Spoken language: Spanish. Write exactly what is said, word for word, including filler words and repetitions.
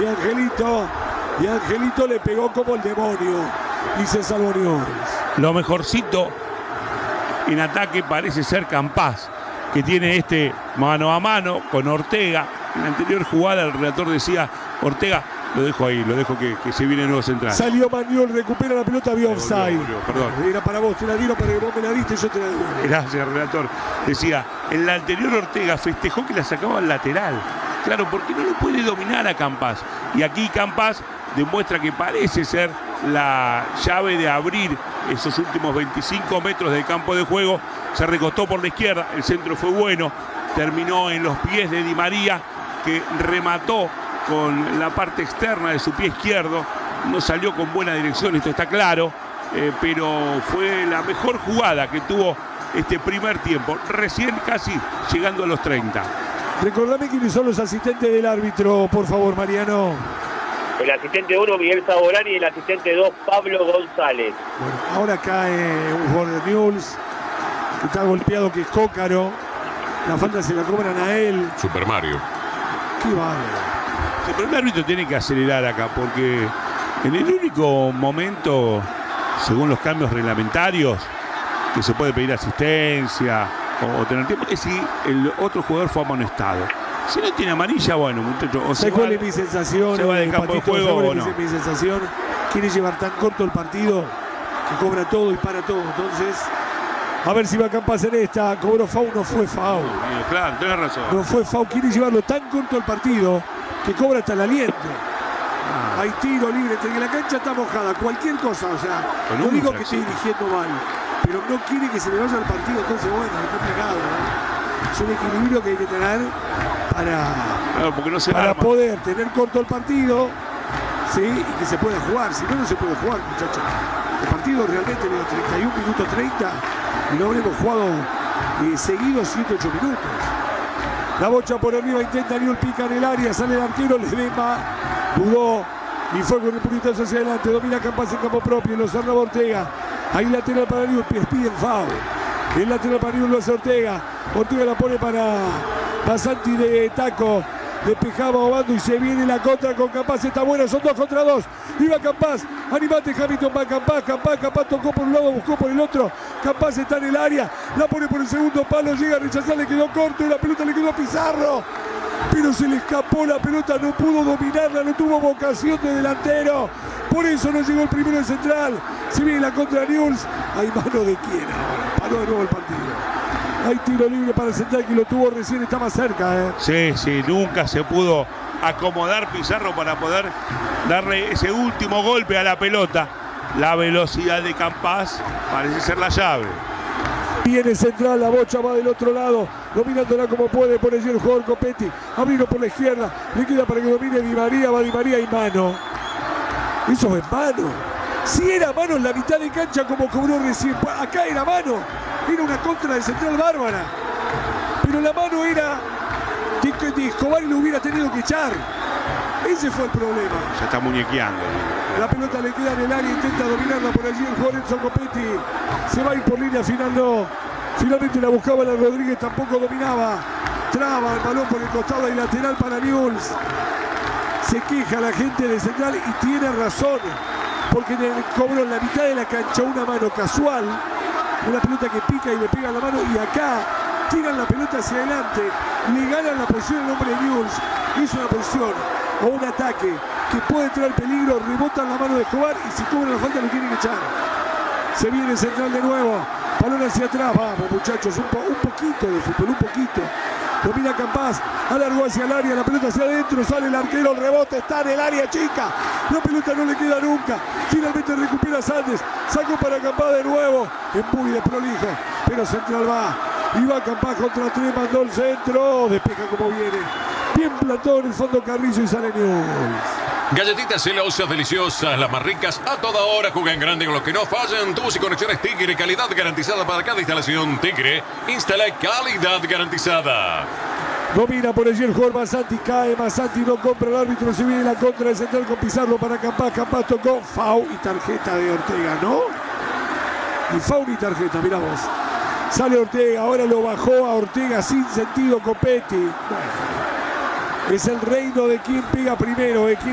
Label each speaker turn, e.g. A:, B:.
A: Y Angelito, y Angelito le pegó como el demonio y se salvó Newell's.
B: Lo mejorcito en ataque parece ser Campás, que tiene este mano a mano con Ortega. En la anterior jugada el relator decía, Ortega, lo dejo ahí, lo dejo que, que se viene el nuevo central.
A: Salió Manuel, recupera la pelota, vio offside.
B: Perdón.
A: Era para vos, te la dieron para que vos me la diste y yo te la di.
B: Gracias, relator. Decía, en la anterior Ortega festejó que la sacaba al lateral. Claro, porque no lo puede dominar a Campás. Y aquí Campás demuestra que parece ser la llave de abrir esos últimos veinticinco metros del campo de juego. Se recostó por la izquierda, el centro fue bueno, terminó en los pies de Di María, que remató con la parte externa de su pie izquierdo. No salió con buena dirección, esto está claro, eh, pero fue la mejor jugada que tuvo este primer tiempo, recién casi llegando a los treinta.
A: Recordame quiénes son los asistentes del árbitro, por favor, Mariano.
C: El asistente uno, Miguel Saborani, y el asistente dos, Pablo González.
A: Bueno, ahora cae un jugador de Newell's que está golpeado, que es Cócaro. La falta se la cobran a él.
D: Super Mario.
A: Qué bárbaro.
B: Sí, pero el árbitro tiene que acelerar acá, porque en el único momento, según los cambios reglamentarios, que se puede pedir asistencia o, o tener tiempo, es si el otro jugador fue amonestado. Si no tiene amarilla, bueno, muchachos, o se
A: ¿Cuál
B: va,
A: es mi sensación?
B: se va del
A: eh,
B: campo de
A: Patito,
B: juego
A: ¿cuál
B: o
A: es
B: no.
A: mi sensación? Quiere llevar tan corto el partido que cobra todo y para todo. Entonces, a ver si va a Campás en esta. Cobró foul, no fue foul.
B: Eh, Claro, tenés razón.
A: No fue foul. Quiere llevarlo tan corto el partido que cobra hasta el aliento.
B: Ah.
A: Hay tiro libre, que la cancha está mojada, cualquier cosa, o sea,
B: Con
A: no
B: un
A: digo que
B: infracción.
A: esté dirigiendo mal, pero no quiere que se le vaya el partido, entonces bueno, es complicado, ¿no? Es un equilibrio que hay que tener para,
B: Claro, porque no se
A: para
B: arma.
A: poder tener corto el partido, ¿sí? Y que se pueda jugar, si no, no se puede jugar, muchachos. El partido realmente de los treinta y un minutos treinta y no habremos jugado eh, seguidos siete ocho minutos. La bocha por arriba, intenta Newell's, pica en el área, sale el arquero, Ledesma, dudó y fue con el puñetazo hacia adelante, domina Campás en campo propio, lo cerraba Ortega, ahí lateral para Newell's, pide el foul, el lateral para Newell's lo hace Ortega, Ortega la pone para Basanti de taco, despejaba Obando y se viene la contra con Campás, está buena, son dos contra dos, iba Campás, animate Hamilton, va Campás, Campás, Campás tocó por un lado, buscó por el otro, Campás está en el área, la pone por el segundo palo, llega a rechazar, le quedó corto y la pelota le quedó a Pizarro, pero se le escapó la pelota, no pudo dominarla, no tuvo vocación de delantero, por eso no llegó el primero de central, se viene la contra de Newell's, hay mano de quién ahora, paró de nuevo el partido. Hay tiro libre para el central que lo tuvo recién, está más cerca. ¿eh?
B: Sí, sí, nunca se pudo acomodar Pizarro para poder darle ese último golpe a la pelota. La velocidad de Campás parece ser la llave.
A: Viene central, la bocha va del otro lado, dominándola como puede, por allí el jugador Copetti, abrió por la izquierda, le queda para que domine Di María, va Di María y mano. Eso es mano. Si era mano en la mitad de cancha como cobró recién, acá era mano. Era una contra de central bárbara. Pero la mano era de, de Escobar y lo hubiera tenido que echar. Ese fue el problema.
B: Ya está muñequeando.
A: La pelota le queda en el área, intenta dominarla por allí el jugador Enzo Copetti. Se va a ir por línea, final no. Finalmente la buscaba la Rodríguez, tampoco dominaba. Traba el balón por el costado y lateral para Newell's. Se queja la gente de central y tiene razón. Porque cobró en la mitad de la cancha una mano casual. Una pelota que pica y le pega la mano y acá tiran la pelota hacia adelante, le ganan la posición el hombre de Newell's, es una posición o un ataque que puede traer peligro, rebotan la mano de Escobar y si cobran la falta lo tienen que echar. Se viene el central de nuevo, balón hacia atrás, vamos muchachos, un, po un poquito de fútbol, un poquito. Domina Campás, alargó hacia el área, la pelota hacia adentro, sale el arquero, el rebote, está en el área chica, la pelota no le queda nunca, finalmente recupera Sánchez, sacó para Campás de nuevo, es muy desprolijo, pero central va, y va Campás contra tres, mandó el centro, despeja como viene, bien plantado en el fondo Carrillo y sale Newell's.
D: Galletitas celosas, deliciosas, las más ricas, a toda hora juegan grande con los que no fallan. Tubos y conexiones Tigre, calidad garantizada para cada instalación. Tigre, instala calidad garantizada.
A: Domina por allí el jugador Basanti, cae Basanti, no compra el árbitro, se viene la contra de central con Pizarro para Campás, Campás tocó, foul y tarjeta de Ortega, ¿no? Y foul y tarjeta, mirá vos. Sale Ortega, ahora lo bajó a Ortega sin sentido Copetti. Bueno, es el reino de quien pega primero, ¿eh?